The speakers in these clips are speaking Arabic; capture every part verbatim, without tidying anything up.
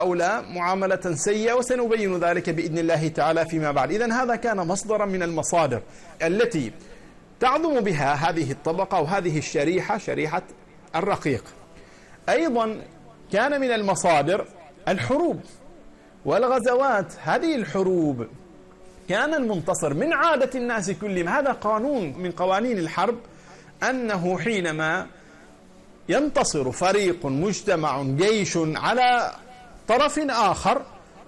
أو لا معاملة سيئة، وسنبين ذلك بإذن الله تعالى فيما بعد. إذن هذا كان مصدرا من المصادر التي تعظم بها هذه الطبقة وهذه الشريحة، شريحة الرقيق. أيضا كان من المصادر الحروب والغزوات. هذه الحروب كان المنتصر من عادة الناس كلهم، هذا قانون من قوانين الحرب، أنه حينما ينتصر فريق، مجتمع، جيش على طرف آخر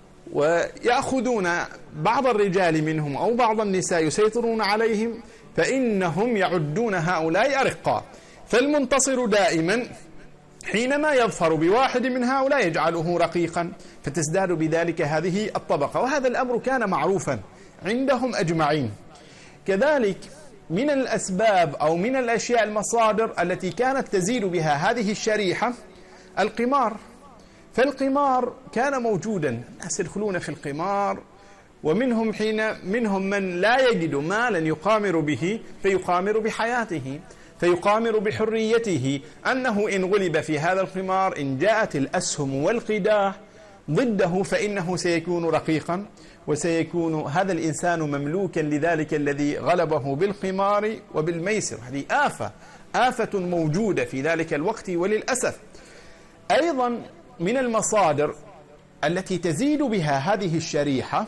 ويأخذون بعض الرجال منهم أو بعض النساء يسيطرون عليهم، فإنهم يعدون هؤلاء أرقا. فالمنتصر دائما حينما يظفر بواحد من هؤلاء يجعله رقيقا، فتزداد بذلك هذه الطبقة، وهذا الأمر كان معروفا عندهم أجمعين. كذلك من الأسباب أو من الأشياء المصادر التي كانت تزيد بها هذه الشريحة القمار. فالقمار كان موجودا، الناس يدخلون في القمار، ومنهم حين منهم من لا يجد مالا يقامر به فيقامر بحياته، فيقامر بحريته، أنه إن غلب في هذا القمار، إن جاءت الأسهم والقداح ضده، فإنه سيكون رقيقا، وسيكون هذا الإنسان مملوكا لذلك الذي غلبه بالقمار وبالميسر. هذه آفة آفة موجودة في ذلك الوقت وللأسف. أيضا من المصادر التي تزيد بها هذه الشريحة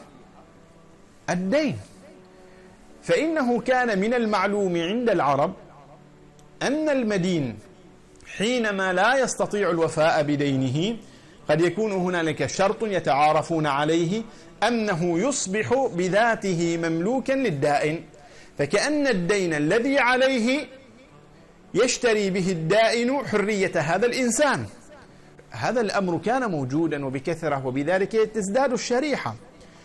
الدين. فإنه كان من المعلوم عند العرب أن المدين حينما لا يستطيع الوفاء بدينه، قد يكون هنالك شرط يتعارفون عليه، أنه يصبح بذاته مملوكا للدائن، فكأن الدين الذي عليه يشتري به الدائن حرية هذا الإنسان. هذا الأمر كان موجودا وبكثرة، وبذلك تزداد الشريحة.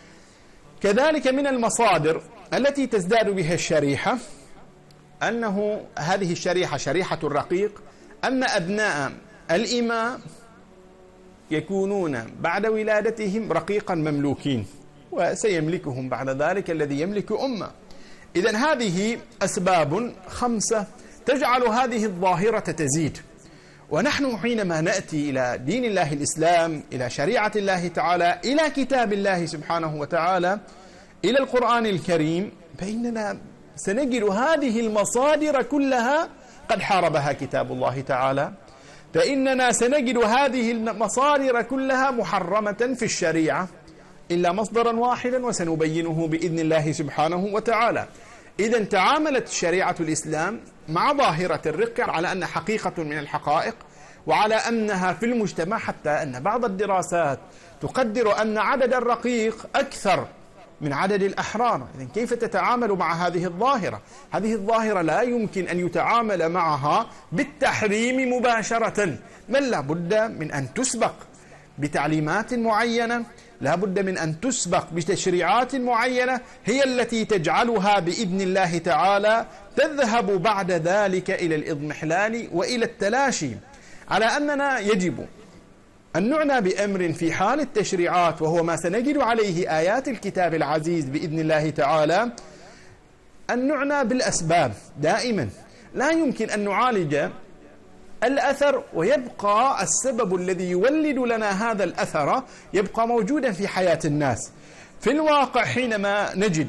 كذلك من المصادر التي تزداد بها الشريحة أنه هذه الشريحة شريحة الرقيق، أن أبناء الإماء يكونون بعد ولادتهم رقيقا مملوكين، وسيملكهم بعد ذلك الذي يملك أمة. إذن هذه أسباب خمسة تجعل هذه الظاهرة تزيد. ونحن حينما نأتي إلى دين الله الإسلام، إلى شريعة الله تعالى، إلى كتاب الله سبحانه وتعالى، إلى القرآن الكريم، فإننا سنجد هذه المصادر كلها قد حاربها كتاب الله تعالى، فإننا سنجد هذه المصادر كلها محرمة في الشريعة إلا مصدرا واحدا، وسنبينه بإذن الله سبحانه وتعالى. إذن تعاملت شريعة الإسلام مع ظاهرة الرق على أن حقيقة من الحقائق، وعلى أنها في المجتمع، حتى أن بعض الدراسات تقدر أن عدد الرقيق أكثر من عدد الأحرار. إذن كيف تتعامل مع هذه الظاهرة؟ هذه الظاهرة لا يمكن أن يتعامل معها بالتحريم مباشرة، بل لا بد من أن تسبق بتعليمات معينة، لا بد من أن تسبق بتشريعات معينة، هي التي تجعلها بإذن الله تعالى تذهب بعد ذلك إلى الإضمحلال وإلى التلاشي. على أننا يجب أن نعنى بأمر في حال التشريعات، وهو ما سنجد عليه آيات الكتاب العزيز بإذن الله تعالى، أن نعنى بالأسباب دائما. لا يمكن أن نعالج الأثر ويبقى السبب الذي يولد لنا هذا الأثر يبقى موجودا في حياة الناس. في الواقع حينما نجد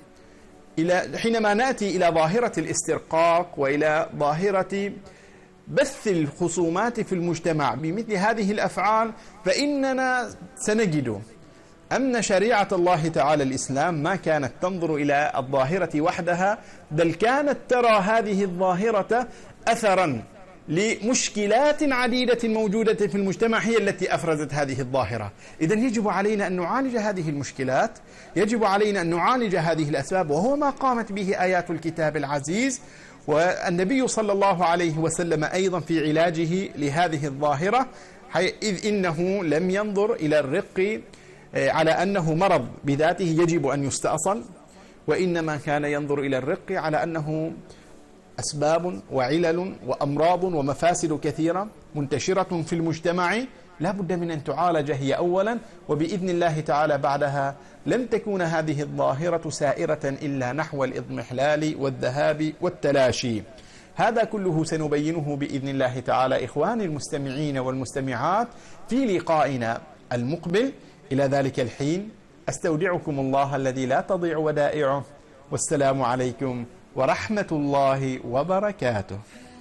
إلى حينما نأتي إلى ظاهرة الاسترقاق وإلى ظاهرة بث الخصومات في المجتمع بمثل هذه الأفعال، فإننا سنجد أن شريعة الله تعالى الإسلام ما كانت تنظر إلى الظاهرة وحدها، بل كانت ترى هذه الظاهرة أثرا لمشكلات عديدة موجودة في المجتمع هي التي أفرزت هذه الظاهرة. إذن يجب علينا أن نعالج هذه المشكلات، يجب علينا أن نعالج هذه الأسباب، وهو ما قامت به آيات الكتاب العزيز، والنبي صلى الله عليه وسلم أيضا في علاجه لهذه الظاهرة، إذ إنه لم ينظر إلى الرق على أنه مرض بذاته يجب أن يستأصل، وإنما كان ينظر إلى الرق على أنه أسباب وعلل وأمراض ومفاسد كثيرة منتشرة في المجتمع لا بد من أن تعالج هي أولا، وبإذن الله تعالى بعدها لن تكون هذه الظاهرة سائرة إلا نحو الإضمحلال والذهاب والتلاشي. هذا كله سنبينه بإذن الله تعالى إخواني المستمعين والمستمعات في لقائنا المقبل. إلى ذلك الحين أستودعكم الله الذي لا تضيع ودائعه، والسلام عليكم ورحمة الله وبركاته.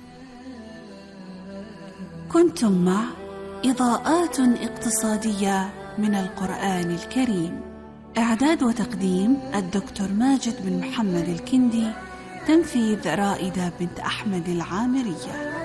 كنتم مع إضاءات اقتصادية من القرآن الكريم. إعداد وتقديم الدكتور ماجد بن محمد الكندي. تنفيذ رائدة بنت أحمد العامرية.